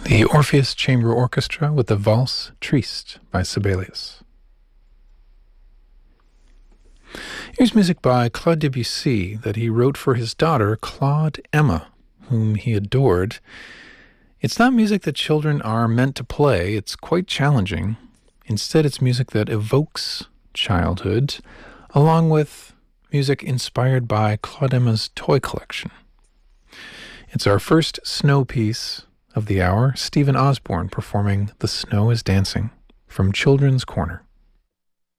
The Orpheus Chamber Orchestra with the Valse Triste by Sibelius. Here's music by Claude Debussy that he wrote for his daughter, Claude Emma, whom he adored. It's not music that children are meant to play. It's quite challenging. Instead, it's music that evokes childhood, along with music inspired by Claude Emma's toy collection. It's our first snow piece of the hour, Stephen Osborne performing The Snow is Dancing from Children's Corner.